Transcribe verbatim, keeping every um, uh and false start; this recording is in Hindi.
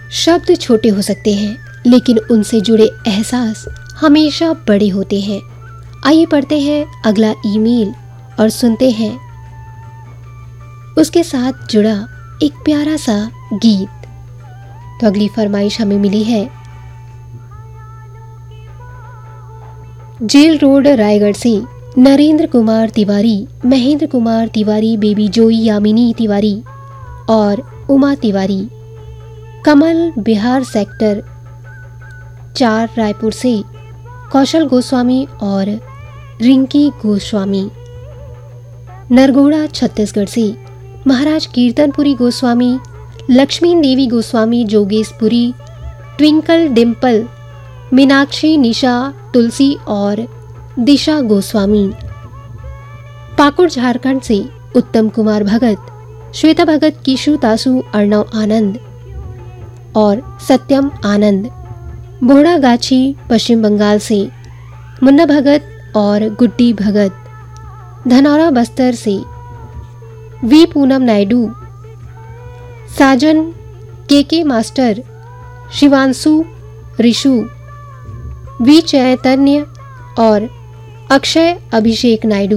शब्द छोटे हो सकते हैं, लेकिन उनसे जुड़े एहसास हमेशा बड़े होते हैं। आइए पढ़ते हैं अगला ईमेल और सुनते हैं उसके साथ जुड़ा एक प्यारा सा गीत। तो अगली फरमाइश हमें मिली है जेल रोड रायगढ़ से नरेंद्र कुमार तिवारी, महेंद्र कुमार तिवारी, बेबी जोई यामिनी तिवारी और उमा तिवारी। कमल बिहार सेक्टर चार रायपुर से कौशल गोस्वामी और रिंकी गोस्वामी। नरगोड़ा छत्तीसगढ़ से महाराज कीर्तनपुरी गोस्वामी, लक्ष्मी देवी गोस्वामी, जोगेशपुरी, ट्विंकल डिम्पल, मीनाक्षी, निशा, तुलसी और दिशा गोस्वामी। पाकुड़ झारखंड से उत्तम कुमार भगत, श्वेता भगत, किशु तासु, अर्णव आनंद और सत्यम आनंद। बोड़ागाछी पश्चिम बंगाल से मुन्ना भगत और गुड्डी भगत। धनौरा बस्तर से वी पूनम नायडू, साजन, के के मास्टर, शिवांशु, रिशु, वी चैतन्य और अक्षय अभिषेक नायडू।